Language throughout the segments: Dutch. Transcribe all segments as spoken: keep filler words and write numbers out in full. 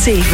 zeven.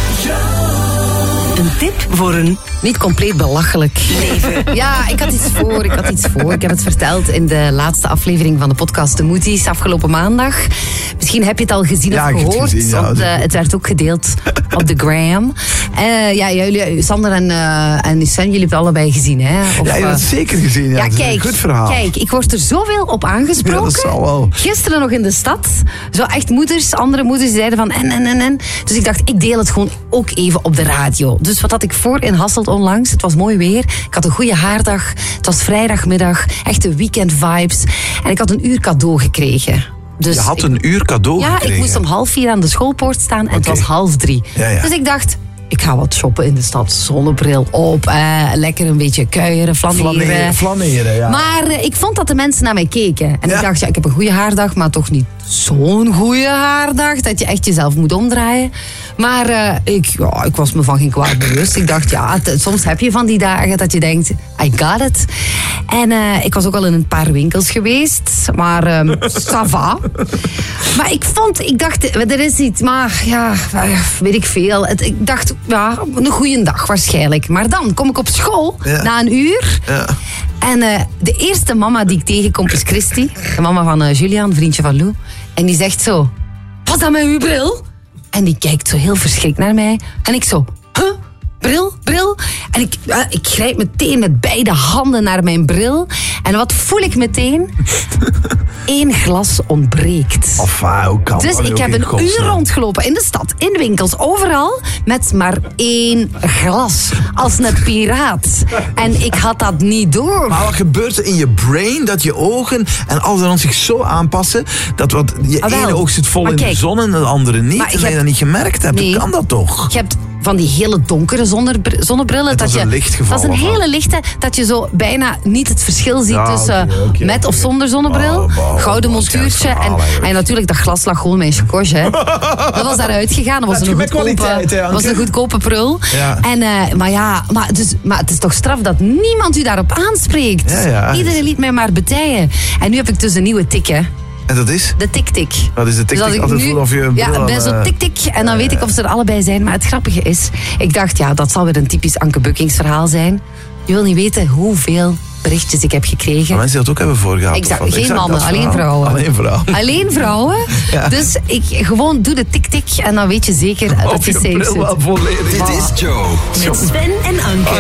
Een tip voor een niet compleet belachelijk leven. Ja, ik had iets voor, ik had iets voor. Ik heb het verteld in de laatste aflevering van de podcast De Moeties afgelopen maandag. Misschien heb je het al gezien ja, of gehoord, gezien, ja, want uh, het werd ook gedeeld op de gram. Uh, ja, jullie, Sander en, uh, en Sen, jullie hebben het allebei gezien, hè? Of, ja, je hebt het zeker gezien. Ja, ja, dat is kijk, een goed verhaal. Kijk, ik word er zoveel op aangesproken. Ja, dat zal wel. Gisteren nog in de stad. Zo echt moeders, andere moeders zeiden van en, en, en, en. Dus ik dacht, ik deel het gewoon ook even op de radio. Dus wat had ik voor in Hasselt onlangs? Het was mooi weer. Ik had een goede haardag. Het was vrijdagmiddag. Echte weekend vibes. En ik had een uur cadeau gekregen. Dus je had een uur cadeau ja, gekregen? Ja, ik moest om half vier aan de schoolpoort staan en okay. Het was half drie. Ja, ja. Dus ik dacht, ik ga wat shoppen in de stad. Zonnebril op, eh, lekker een beetje kuieren, flaneren. Flaneren, flaneren ja. Maar eh, ik vond dat de mensen naar mij keken. En ja. ik dacht, ja, ik heb een goede haardag, maar toch niet zo'n goede haardag. Dat je echt jezelf moet omdraaien. Maar uh, ik, ja, ik was me van geen kwaad bewust. Ik dacht, ja, t- soms heb je van die dagen dat je denkt, I got it. En uh, ik was ook al in een paar winkels geweest. Maar, um, ça va. Maar ik vond, ik dacht, er is iets, maar ja, weet ik veel. Het, ik dacht, ja, een goede dag waarschijnlijk. Maar dan kom ik op school, ja. na een uur. Ja. En uh, de eerste mama die ik tegenkom is Christy. De mama van uh, Julian, vriendje van Lou. En die zegt zo, was dat met uw bril? En die kijkt zo heel verschrikt naar mij. En ik zo, huh? Bril, bril. En ik, uh, ik grijp meteen met beide handen naar mijn bril. En wat voel ik meteen? Eén glas ontbreekt. Of, uh, hoe kan dus ik heb een godsnaam. uur rondgelopen in de stad, in winkels, overal. Met maar één glas. Als een piraat. En ik had dat niet door. Maar wat gebeurt er in je brain dat je ogen en alles dan zich zo aanpassen dat wat je ah, ene oog zit vol maar in kijk, de zon en de andere niet. En je hebt, dat niet gemerkt hebt. Nee, Hoe kan dat toch? Je hebt van die hele donkere zonnebrillen. Het dat was je, een lichtgeval. Dat is een of hele lichte, dat je zo bijna niet het verschil ziet ja, tussen okay, okay, met okay. of zonder zonnebril. Oh, oh, gouden oh, montuurtje. En, en natuurlijk, dat glas lag gewoon mijn chakosje. Hè. Dat was daaruit gegaan. Dat was dat een goedkope, ja, was een goedkope prul. Ja. En, uh, maar ja, maar, dus, maar het is toch straf dat niemand u daarop aanspreekt. Ja, ja. Iedereen liet mij maar betijen. En nu heb ik dus een nieuwe tik, hè. En dat is? De tik-tik. Wat is de tik-tik? Dus Altijd nu, voelen of je een ja, bril bij aan, zo'n uh, tik-tik. En dan weet ik of ze er allebei zijn. Maar het grappige is, ik dacht, ja, dat zal weer een typisch Anke Buckings verhaal zijn. Je wil niet weten hoeveel berichtjes ik heb gekregen. Maar mensen die dat ook hebben voorgehad. Exact, geen exact mannen, alleen vrouwen. Alleen vrouwen. Alleen vrouwen. Ja. Dus ik gewoon doe de tik-tik en dan weet je zeker of dat je, je safe zit. Dit is Joe. Met Sven en Anke.